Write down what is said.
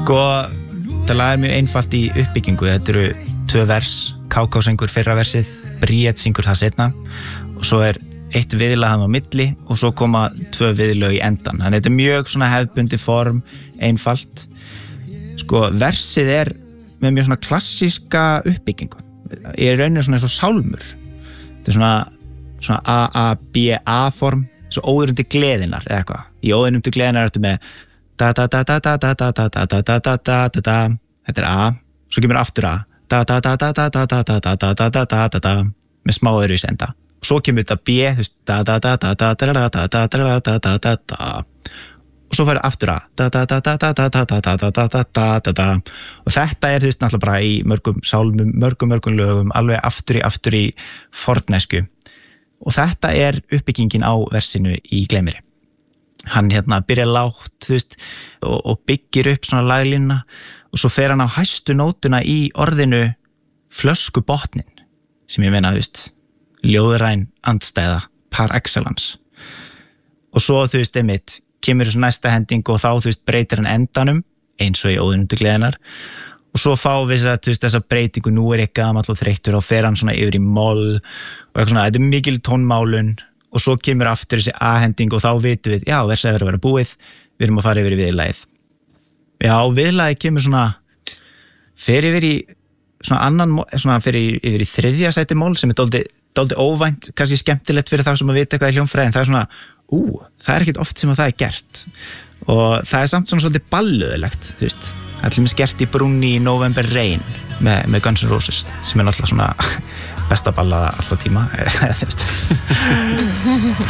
Sko, það lag mjög einfalt í uppbyggingu. Þetta eru 2 vers, KK syngur fyrra versið, Bríet syngur það seinna og svo eitt viðlag hann á milli og svo koma 2 viðlög í endan. Þannig þetta mjög svona hefðbundi form, einfalt. Sko, versið með mjög svona klassíska uppbyggingu. Í rauninni svona eins og sálmur. Þetta svona A-A-B-A form, svo óðurum til gleðinar eða eitthvað. Í óðurum til gleðinar ertu með da-da-da-da-da-da-da-da-da-da-da-da-da. Þetta A, svo kemur aftur A. Da-da-da-da-da-da-da-da-da-da-da-da-da með smá öðruvísi enda. Svo kemur þetta B, þú veist, da-da-da-da-da-da-da-da-da-da-da-da-da og svo færðu aftur A da-da-da-da-da-da-da-da-da-da-da og þetta þú veist, náttúrulega bara í mörgum sálmum, mörgum lögum, alveg aftur í fornnesku og þetta uppbyggingin á versinu í Gleymiri. Hann byrjar lágt, þú veist, og byggir upp svona laglínuna og svo fer hann á hæstu nótuna í orðinu flöskubotnin sem ég meina, þú veist, ljóðræn andstæða par excellence og svo, þú veist, einmitt kemur þessu næsta hending og þá, þú veist, breytir hann endanum eins og í óðunum til gleðinar og svo fá við þessa breytingu nú ég gamall og þreyttur og fer hann svona yfir í moll og eitthvað svona, þetta mikil tónmálun og svo kemur aftur þessi A-hending og þá vitum við, já, versið að vera búið við erum að fara yfir í viðlagið. Já, viðlagið kemur svona fer yfir í svona annan svona fer yfir í 3. sæti mól sem dálítið óvænt, kannski skemmtilegt fyrir þá sem að vita hvað hljómfræði en það svona, það ekkert oft sem að það gert og það samt svona svolítið ballöðulegt, þú veist allir gert í Brúnni í November Rain með Guns N' Roses sem náttúrulega svona besta ballaða alltaf tíma þú veist